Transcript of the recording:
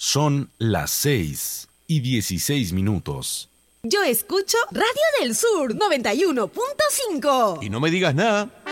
Son las 6:16. Yo escucho Radio del Sur 91.5. Y no me digas nada.